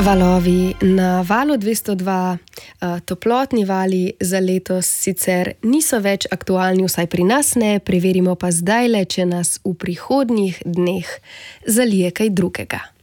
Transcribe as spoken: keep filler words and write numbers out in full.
Valovi na valu dvesto dva, uh, toplotni vali za letos sicer niso več aktualni, vsaj pri nas ne, preverimo pa zdajle, če nas v prihodnjih dneh zalije kaj drugega.